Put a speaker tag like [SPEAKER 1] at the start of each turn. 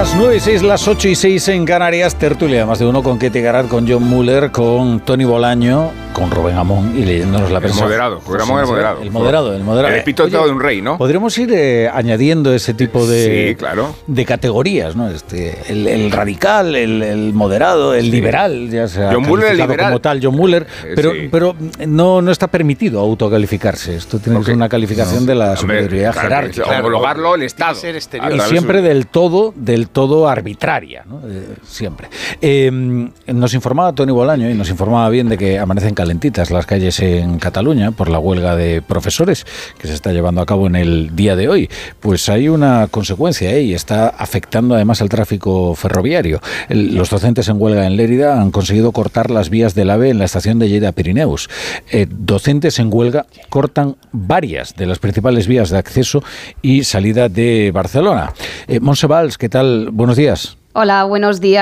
[SPEAKER 1] Las 9:06, las 8:06 en Canarias, tertulia más de uno con Ketty Garat, con John Muller, con Tony Bolaño, con Rubén Amón y leyéndonos la prensa.
[SPEAKER 2] El moderado, programa del moderado.
[SPEAKER 1] El moderado.
[SPEAKER 2] El epíteto de un rey, ¿no?
[SPEAKER 1] Podríamos ir añadiendo ese tipo de,
[SPEAKER 2] sí, claro,
[SPEAKER 1] de categorías, ¿no? El radical, el moderado, el liberal, ya sea
[SPEAKER 2] John Muller, el
[SPEAKER 1] liberal como tal, John Muller, pero no está permitido autocalificarse. Esto tiene que ser una calificación de la superioridad jerárquica.
[SPEAKER 2] Homologarlo el Estado.
[SPEAKER 1] Y siempre del todo arbitraria, ¿no? Siempre. Nos informaba Tony Bolaño y nos informaba bien de que amanecen calentitas las calles en Cataluña por la huelga de profesores que se está llevando a cabo en el día de hoy. Pues hay una consecuencia y está afectando además al tráfico ferroviario. Los docentes en huelga en Lérida han conseguido cortar las vías del AVE en la estación de Lleida Pirineus. Docentes en huelga cortan varias de las principales vías de acceso y salida de Barcelona. Montse Valls, ¿qué tal? Buenos días.
[SPEAKER 3] Hola, buenos días.